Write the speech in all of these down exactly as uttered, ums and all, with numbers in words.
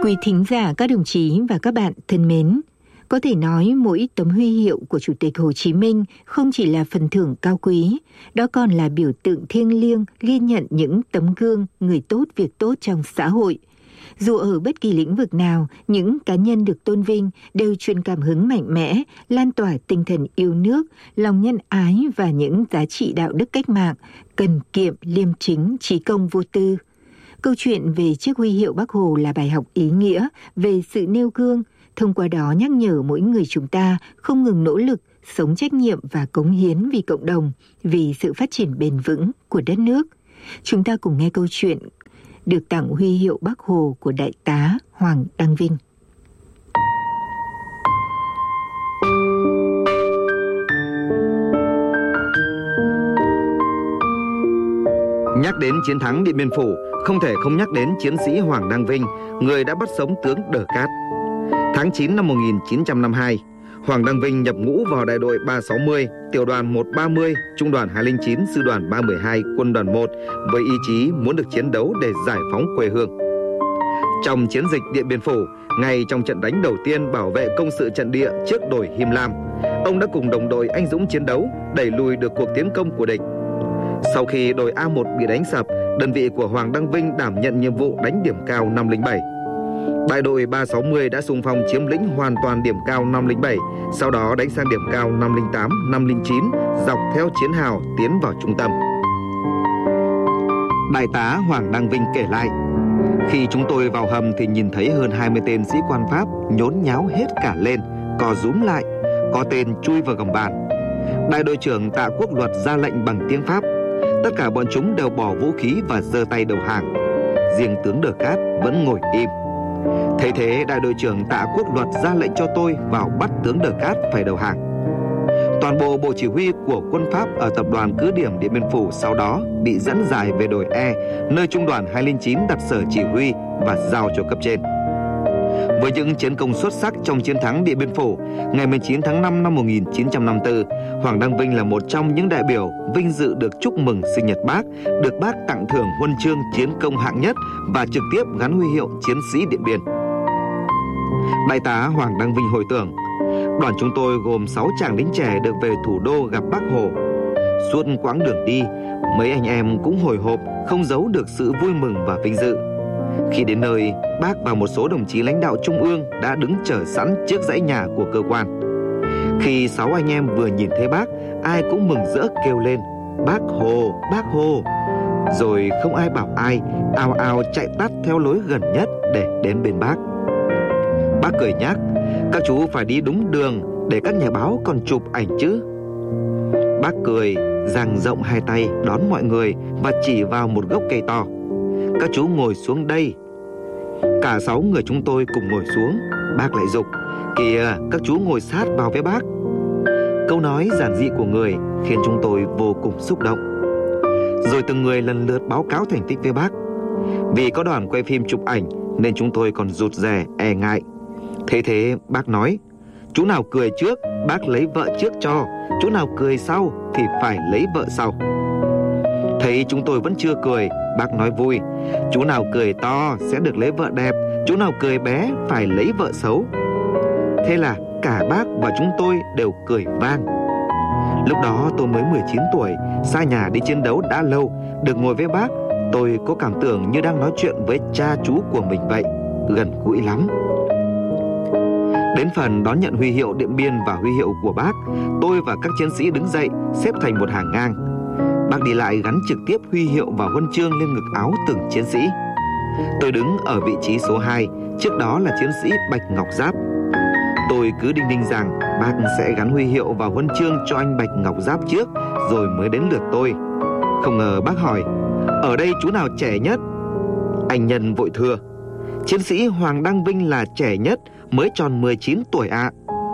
Quý thính giả, các đồng chí và các bạn thân mến, có thể nói mỗi tấm huy hiệu của Chủ tịch Hồ Chí Minh không chỉ là phần thưởng cao quý, đó còn là biểu tượng thiêng liêng ghi nhận những tấm gương người tốt việc tốt trong xã hội. Dù ở bất kỳ lĩnh vực nào, những cá nhân được tôn vinh đều truyền cảm hứng mạnh mẽ, lan tỏa tinh thần yêu nước, lòng nhân ái và những giá trị đạo đức cách mạng, cần kiệm, liêm chính, trí công vô tư. Câu chuyện về chiếc huy hiệu Bác Hồ là bài học ý nghĩa về sự nêu gương, thông qua đó nhắc nhở mỗi người chúng ta không ngừng nỗ lực, sống trách nhiệm và cống hiến vì cộng đồng, vì sự phát triển bền vững của đất nước. Chúng ta cùng nghe câu chuyện được tặng huy hiệu Bác Hồ của Đại tá Hoàng Đăng Vinh. Nhắc đến chiến thắng Điện Biên Phủ, không thể không nhắc đến chiến sĩ Hoàng Đăng Vinh, người đã bắt sống tướng Đờ Cát. Tháng chín năm một nghìn chín trăm năm mươi hai, Hoàng Đăng Vinh nhập ngũ vào đại đội ba sáu mươi, tiểu đoàn một ba mươi, trung đoàn hai không chín, sư đoàn ba một hai, quân đoàn một với ý chí muốn được chiến đấu để giải phóng quê hương. Trong chiến dịch Điện Biên Phủ, ngay trong trận đánh đầu tiên bảo vệ công sự trận địa trước đồi Him Lam, ông đã cùng đồng đội anh dũng chiến đấu, đẩy lùi được cuộc tiến công của địch. Sau khi đồi A một bị đánh sập, đơn vị của Hoàng Đăng Vinh đảm nhận nhiệm vụ đánh điểm cao năm không bảy. Đại đội ba sáu mươi đã xung phong chiếm lĩnh hoàn toàn điểm cao năm không bảy, sau đó đánh sang điểm cao năm không tám, năm không chín, dọc theo chiến hào tiến vào trung tâm. Đại tá Hoàng Đăng Vinh kể lại, khi chúng tôi vào hầm thì nhìn thấy hơn hai mươi tên sĩ quan Pháp nhốn nháo hết cả lên, co rúm lại, có tên chui vào gầm bàn. Đại đội trưởng Tạ Quốc Luật ra lệnh bằng tiếng Pháp. Tất cả bọn chúng đều bỏ vũ khí và giơ tay đầu hàng. Riêng tướng Đờ Cát vẫn ngồi im. Thế thế đại đội trưởng Tạ Quốc Luật ra lệnh cho tôi vào bắt tướng Đờ Cát phải đầu hàng. Toàn bộ bộ chỉ huy của quân Pháp ở tập đoàn cứ điểm Điện Biên Phủ sau đó bị dẫn giải về đồi E, nơi trung đoàn hai không chín đặt sở chỉ huy và giao cho cấp trên. Với những chiến công xuất sắc trong chiến thắng Điện Biên Phủ, ngày mười chín tháng năm năm một nghìn chín trăm năm mươi tư, Hoàng Đăng Vinh là một trong những đại biểu vinh dự được chúc mừng sinh nhật Bác, được Bác tặng thưởng huân chương chiến công hạng nhất và trực tiếp gắn huy hiệu chiến sĩ Điện Biên. Đại tá Hoàng Đăng Vinh hồi tưởng, đoàn chúng tôi gồm sáu chàng lính trẻ được về thủ đô gặp Bác Hồ. Suốt quãng đường đi, mấy anh em cũng hồi hộp, không giấu được sự vui mừng và vinh dự. Khi đến nơi, Bác và một số đồng chí lãnh đạo trung ương đã đứng chờ sẵn trước dãy nhà của cơ quan. Khi sáu anh em vừa nhìn thấy Bác, ai cũng mừng rỡ kêu lên: "Bác Hồ, Bác Hồ!" Rồi không ai bảo ai, ào ào chạy tắt theo lối gần nhất để đến bên Bác. Bác cười nhắc: "Các chú phải đi đúng đường để các nhà báo còn chụp ảnh chứ." Bác cười, dang rộng hai tay đón mọi người và chỉ vào một gốc cây to: "Các chú ngồi xuống đây." Cả sáu người chúng tôi cùng ngồi xuống. Bác lại giục: "Kìa, các chú ngồi sát vào với Bác." Câu nói giản dị của người khiến chúng tôi vô cùng xúc động. Rồi từng người lần lượt báo cáo thành tích với Bác. Vì có đoàn quay phim chụp ảnh nên chúng tôi còn rụt rè, e ngại. Thế thế Bác nói: "Chú nào cười trước, Bác lấy vợ trước cho. Chú nào cười sau thì phải lấy vợ sau." Thấy chúng tôi vẫn chưa cười, Bác nói vui: "Chú nào cười to sẽ được lấy vợ đẹp, chú nào cười bé phải lấy vợ xấu." Thế là cả Bác và chúng tôi đều cười vang. Lúc đó tôi mới mười chín tuổi, xa nhà đi chiến đấu đã lâu, được ngồi với Bác, tôi có cảm tưởng như đang nói chuyện với cha chú của mình vậy, gần gũi lắm. Đến phần đón nhận huy hiệu Điện Biên và huy hiệu của Bác, tôi và các chiến sĩ đứng dậy xếp thành một hàng ngang. Bác đi lại gắn trực tiếp huy hiệu và huân chương lên ngực áo từng chiến sĩ. Tôi đứng ở vị trí số hai, trước đó là chiến sĩ Bạch Ngọc Giáp. Tôi cứ đinh ninh rằng Bác sẽ gắn huy hiệu và huân chương cho anh Bạch Ngọc Giáp trước, rồi mới đến lượt tôi. Không ngờ Bác hỏi: "Ở đây chú nào trẻ nhất?" Anh Nhân vội thưa: "Chiến sĩ Hoàng Đăng Vinh là trẻ nhất, mới tròn mười chín tuổi ạ."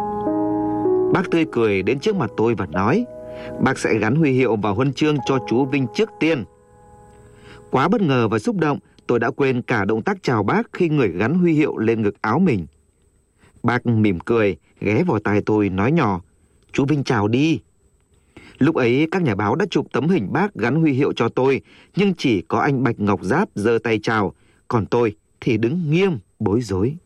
Bác tươi cười đến trước mặt tôi và nói: "Bác sẽ gắn huy hiệu và huân chương cho chú Vinh trước tiên." Quá bất ngờ và xúc động, tôi đã quên cả động tác chào Bác khi người gắn huy hiệu lên ngực áo mình. Bác mỉm cười, ghé vào tai tôi nói nhỏ: "Chú Vinh chào đi." Lúc ấy các nhà báo đã chụp tấm hình Bác gắn huy hiệu cho tôi, nhưng chỉ có anh Bạch Ngọc Giáp giơ tay chào, còn tôi thì đứng nghiêm bối rối.